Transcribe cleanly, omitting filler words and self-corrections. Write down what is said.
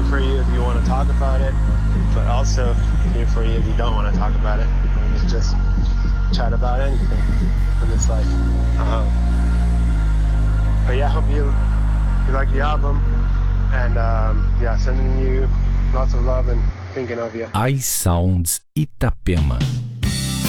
for you if you want to talk about it, but also here for you if you don't want to talk about it. We can just chat about anything in this life. But yeah, I hope you like the album, and yeah, sending you lots of love and thinking of you. iSounds Itapema.